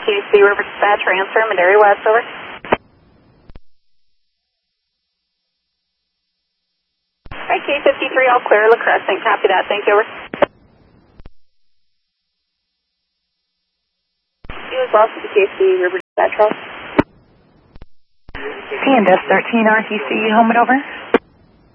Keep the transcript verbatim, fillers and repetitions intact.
K C River Dispatch, transfer, Madera West, over. Right, K fifty-three, all clear, La Crescent, copy that, thank you, over. You as well, K C River Dispatch, C and S thirteen R T C, home and over.